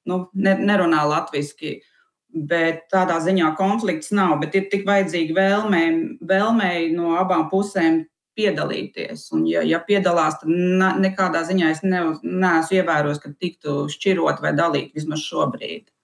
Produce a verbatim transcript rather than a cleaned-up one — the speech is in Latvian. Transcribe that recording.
nu, ne, nerunā latviski, bet tādā ziņā konflikts nav, bet ir tik vajadzīgi vēlmei, vēlmei no abām pusēm piedalīties. Un, ja, ja piedalās, tad nekādā ziņā es ne, neesmu ievērojis, ka tiktu šķirot vai dalīt vismaz šobrīd.